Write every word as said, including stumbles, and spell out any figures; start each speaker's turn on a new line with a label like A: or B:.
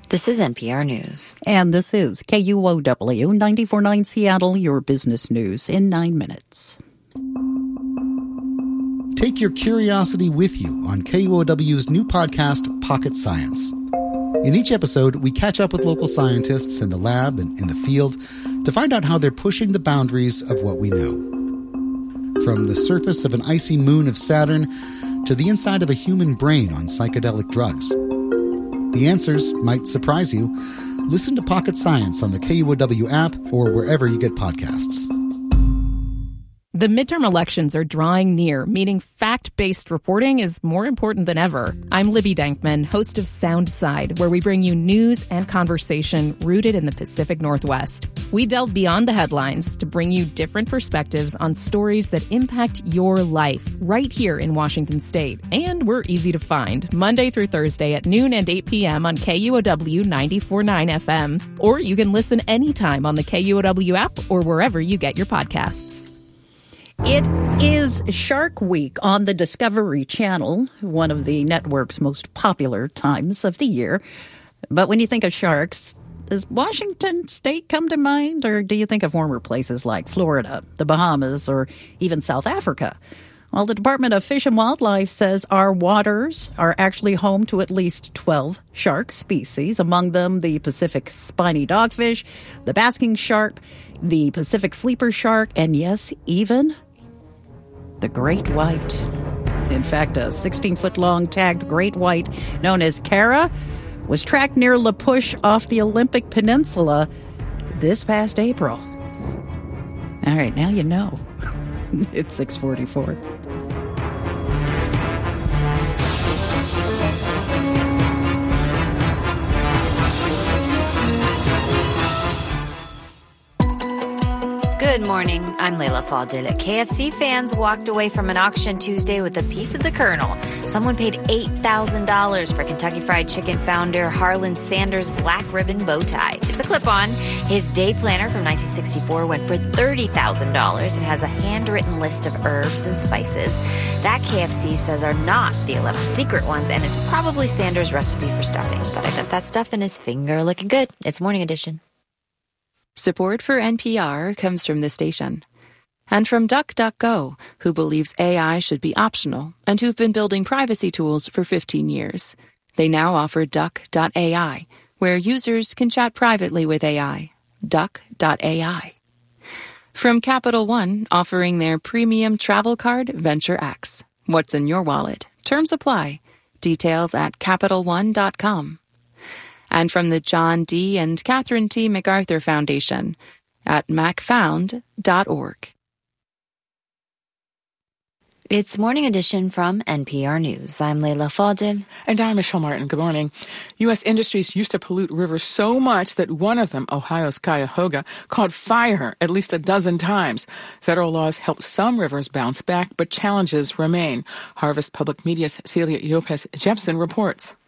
A: This is N P R News.
B: And this is K U O W ninety-four point nine Seattle, your business news in nine minutes.
C: Take your curiosity with you on K U O W's new podcast, Pocket Science. In each episode, we catch up with local scientists in the lab and in the field to find out how they're pushing the boundaries of what we know. From the surface of an icy moon of Saturn to the inside of a human brain on psychedelic drugs. The answers might surprise you. Listen to Pocket Science on the K U O W app or wherever you get podcasts.
D: The midterm elections are drawing near, meaning fact-based reporting is more important than ever. I'm Libby Dankman, host of Soundside, where we bring you news and conversation rooted in the Pacific Northwest. We delve beyond the headlines to bring you different perspectives on stories that impact your life right here in Washington State. And we're easy to find, Monday through Thursday at noon and eight p.m. on K U O W ninety-four point nine F M. Or you can listen anytime on the K U O W app or wherever you get your podcasts.
B: It is Shark Week on the Discovery Channel, one of the network's most popular times of the year. But when you think of sharks, does Washington State come to mind, or do you think of warmer places like Florida, the Bahamas, or even South Africa? Well, the Department of Fish and Wildlife says our waters are actually home to at least twelve shark species, among them the Pacific spiny dogfish, the basking shark, the Pacific sleeper shark, and yes, even the great white. In fact, a sixteen-foot-long tagged great white known as Kara was tracked near La Push off the Olympic Peninsula this past April. All right, now you know. It's six forty-four.
A: Good morning. I'm Layla Faldil. K F C fans walked away from an auction Tuesday with a piece of the Colonel. Someone paid eight thousand dollars for Kentucky Fried Chicken founder Harlan Sanders' black ribbon bow tie. It's a clip-on. His day planner from nineteen sixty-four went for thirty thousand dollars. It has a handwritten list of herbs and spices that K F C says are not the eleven secret ones and is probably Sanders' recipe for stuffing. But I bet that stuff in his finger looking good. It's Morning Edition.
E: Support for N P R comes from the station. And from DuckDuckGo, who believes A I should be optional and who've been building privacy tools for fifteen years. They now offer Duck dot A I, where users can chat privately with A I. Duck dot A I. From Capital One, offering their premium travel card, Venture X. What's in your wallet? Terms apply. Details at Capital One dot com. And from the John D. and Catherine T. MacArthur Foundation at mac found dot org.
A: It's Morning Edition from N P R News. I'm Layla Faldil.
F: And I'm Michelle Martin. Good morning. U S industries used to pollute rivers so much that one of them, Ohio's Cuyahoga, caught fire at least a dozen times. Federal laws helped some rivers bounce back, but challenges remain. Harvest Public Media's Celia Lopez Jepson reports.